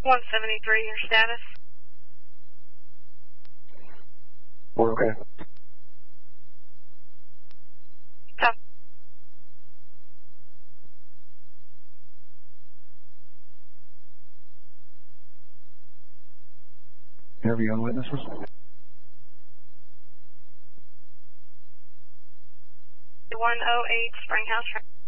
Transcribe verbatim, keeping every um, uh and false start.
one seventy-three, your status? We're okay. Copy. Interview on witnesses. one oh eight Springhouse.